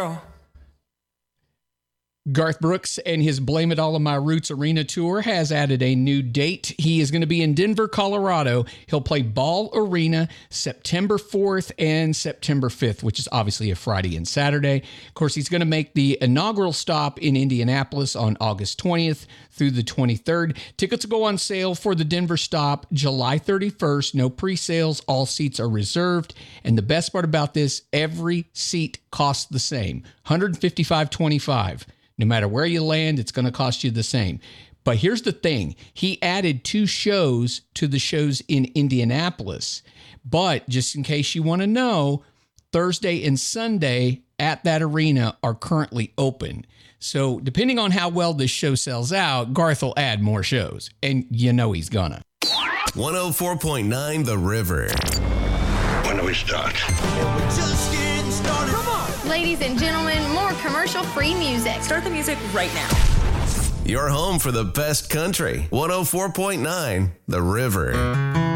Garth Brooks and his Blame It All on My Roots Arena Tour has added a new date. He is going to be in Denver, Colorado. He'll play Ball Arena September 4th and September 5th, which is obviously a Friday and Saturday. Of course, he's going to make the inaugural stop in Indianapolis on August 20th through the 23rd. Tickets will go on sale for the Denver stop July 31st. No pre-sales. All seats are reserved. And the best part about this, every seat costs the same, $155.25. No matter where you land, it's going to cost you the same. But here's the thing. He added 2 shows to the shows in Indianapolis. But just in case you want to know, Thursday and Sunday at that arena are currently open. So depending on how well this show sells out, Garth will add more shows. And you know he's gonna. 104.9 The River. When do we start? We're just getting started. Come on. Ladies and gentlemen, more commercial-free music. Start the music right now. Your home for the best country. 104.9 The River.